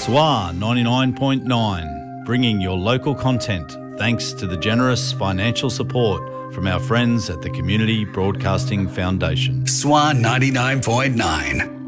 SWA 99.9, bringing your local content thanks to the generous financial support from our friends at the Community Broadcasting Foundation. SWA 99.9.